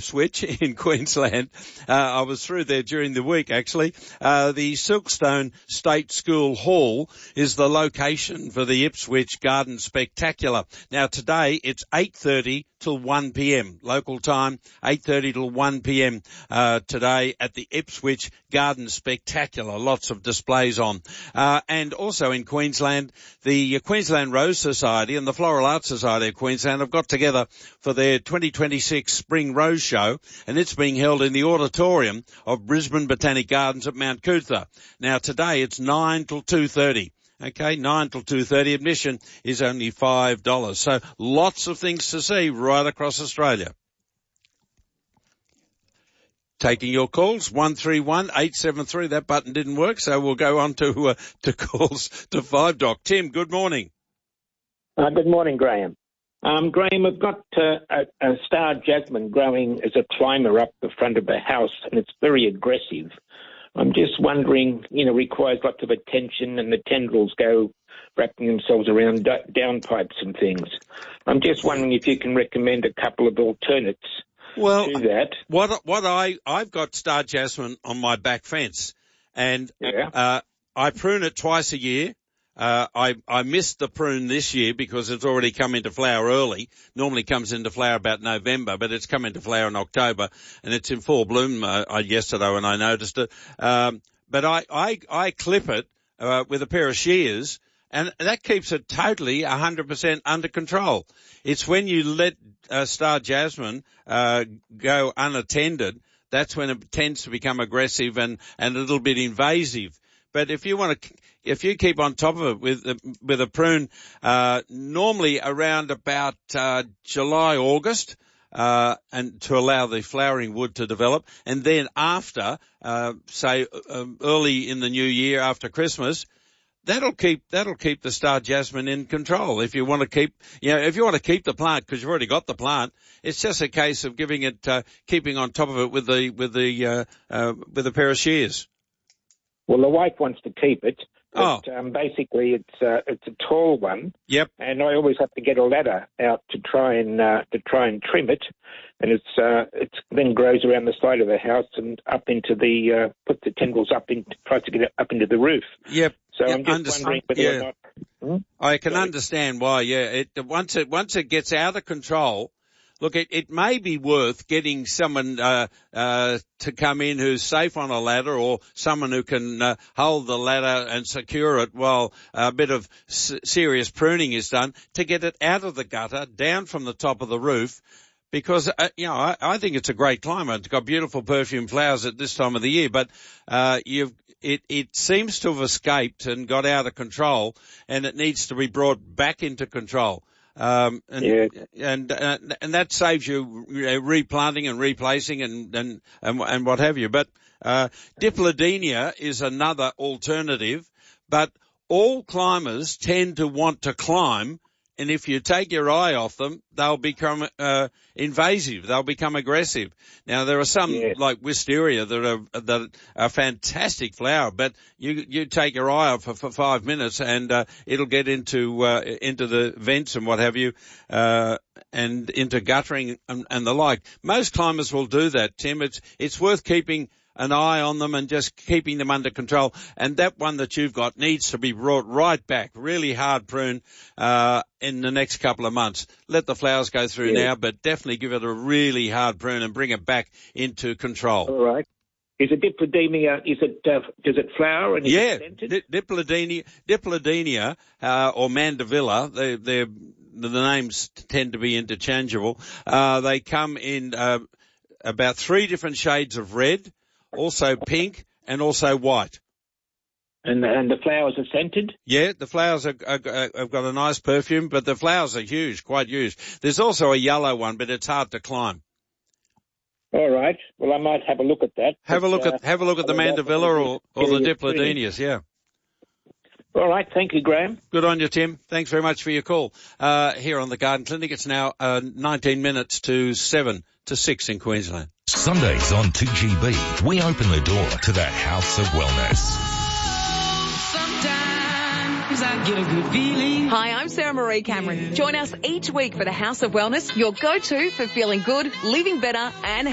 Ipswich in Queensland. I was through there during the week, actually. The Silkstone State School Hall is the location for the Ipswich Garden Spectacular. Now, today it's 8:30 till 1 p.m. local time, 8:30 till 1 p.m. Today at the Ipswich Garden Spectacular. Lots of displays on. And also in Queensland, the Queensland Rose Society and the Floral Arts Society of Queensland have got together for their 2026 Spring Rose Show, and it's being held in the auditorium of Brisbane Botanic Gardens at Mount Coot-tha. Now today it's 9 till 2:30. Okay, 9 till 2:30. Admission is only $5. So lots of things to see right across Australia. Taking your calls, 131-873. That button didn't work, so we'll go on to calls to 5 Doc. Tim, good morning. Good morning, Graham. Graham, I've got a star jasmine growing as a climber up the front of the house, and it's very aggressive. I'm just wondering, requires lots of attention, and the tendrils go wrapping themselves around downpipes and things. I'm just wondering if you can recommend a couple of alternates to that. I've got star jasmine on my back fence, and I prune it twice a year. I missed the prune this year because it's already come into flower early. Normally comes into flower about November, but it's come into flower in October, and it's in full bloom yesterday when I noticed it. But I clip it with a pair of shears, and that keeps it totally 100% under control. It's when you let star jasmine go unattended, that's when it tends to become aggressive and a little bit invasive. But if you keep on top of it with a prune, normally around about July, August, and to allow the flowering wood to develop, and then after, early in the new year after Christmas, that'll keep the star jasmine in control. If you want to keep the plant, because you've already got the plant, it's just a case of giving it, keeping on top of it with a pair of shears. Well, the wife wants to keep it, but basically it's a tall one. Yep. And I always have to get a ladder out to try and trim it, and it then grows around the side of the house and up into put the tendrils tries to get it up into the roof. Yep. So I'm just wondering whether or not. I can understand why. Yeah. Once it gets out of control. Look, it may be worth getting someone to come in who's safe on a ladder, or someone who can hold the ladder and secure it while a bit of serious pruning is done to get it out of the gutter, down from the top of the roof. Because, I think it's a great climber. It's got beautiful perfume flowers at this time of the year, but it seems to have escaped and got out of control, and it needs to be brought back into control. And that saves you replanting and replacing and what have you. But Dipladenia is another alternative, but all climbers tend to want to climb, and if you take your eye off them, they'll become invasive. They'll become aggressive. Now there are some like wisteria that are fantastic flower, but you take your eye off for 5 minutes and it'll get into the vents and what have you, and into guttering and the like. Most climbers will do that, Tim. It's worth keeping an eye on them and just keeping them under control. And that one that you've got needs to be brought right back, really hard prune, in the next couple of months. Let the flowers go through now, but definitely give it a really hard prune and bring it back into control. All right. Is it Dipladenia? Does it flower? And Dipladenia, or Mandevilla, the names tend to be interchangeable. They come in, about 3 different shades of red, also pink, and also white. And the flowers are scented? Yeah, the flowers have got a nice perfume, but the flowers are huge, quite huge. There's also a yellow one, but it's hard to climb. All right. Well, I might have a look at that. Have a look at the Mandevilla or the Dipladenias, yeah. All right. Thank you, Graham. Good on you, Tim. Thanks very much for your call. Here on the Garden Clinic, it's now 19 minutes to 7 to 6 in Queensland. Sundays on 2GB, we open the door to the House of Wellness. I get a good feeling. Hi, I'm Sarah Marie Cameron. Join us each week for the House of Wellness, your go-to for feeling good, living better and